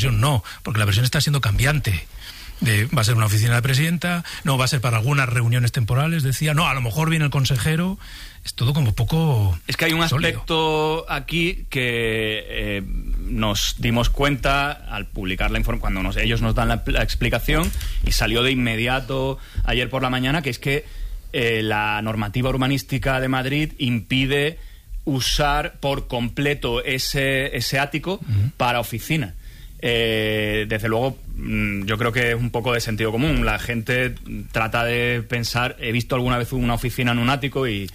versión no, porque la versión está siendo cambiante. Va a ser una oficina de presidenta, no, va a ser para algunas reuniones temporales, decía, no, a lo mejor viene el consejero. Es todo como poco... Es que hay un sólido. aspecto aquí que nos dimos cuenta al publicar la información, cuando ellos nos dan la explicación, y salió de inmediato ayer por la mañana, que es que la normativa urbanística de Madrid impide usar por completo ese ático para oficina. Desde luego, yo creo que es un poco de sentido común. La gente trata de pensar, he visto alguna vez una oficina en un ático y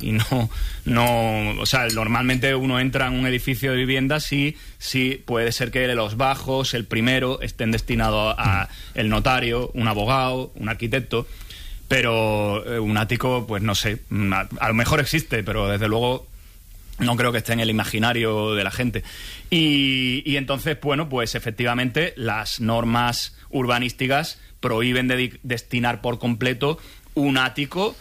no, o sea, normalmente uno entra en un edificio de viviendas y sí puede ser que los bajos, el primero, estén destinados a el notario, un abogado, un arquitecto, pero un ático, pues no sé, a lo mejor existe, pero desde luego no creo que esté en el imaginario de la gente. Y entonces, bueno, pues efectivamente las normas urbanísticas prohíben destinar por completo un ático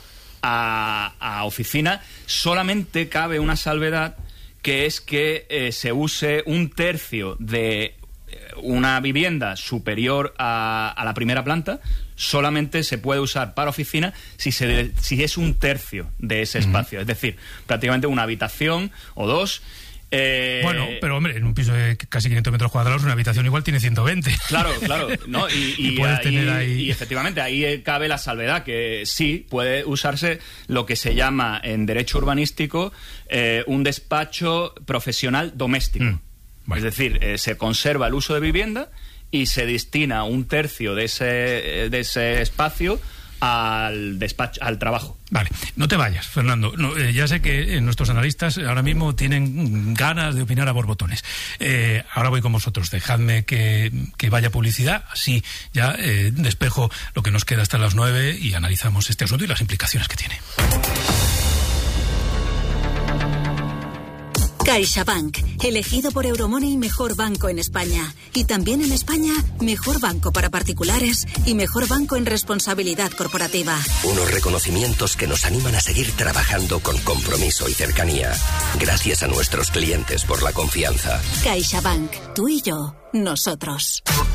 a oficina. Solamente cabe una salvedad, que es que se use un tercio de una vivienda superior a la primera planta. Solamente se puede usar para oficina si es un tercio de ese espacio, es decir, prácticamente una habitación o dos. Bueno, pero hombre, en un piso de casi 500 metros cuadrados, una habitación igual tiene 120. Claro, ¿no? Y puedes ahí, tener ahí... y efectivamente ahí cabe la salvedad, que sí puede usarse lo que se llama en derecho urbanístico un despacho profesional doméstico. Bueno. Es decir, se conserva el uso de vivienda y se destina un tercio de ese espacio al despacho, al trabajo. Vale, no te vayas, Fernando. No, ya sé que nuestros analistas ahora mismo tienen ganas de opinar a borbotones. Ahora voy con vosotros. Dejadme que vaya publicidad. Así ya despejo lo que nos queda hasta las 9 y analizamos este asunto y las implicaciones que tiene. CaixaBank, elegido por Euromoney mejor banco en España. Y también en España, mejor banco para particulares y mejor banco en responsabilidad corporativa. Unos reconocimientos que nos animan a seguir trabajando con compromiso y cercanía. Gracias a nuestros clientes por la confianza. CaixaBank, tú y yo, nosotros.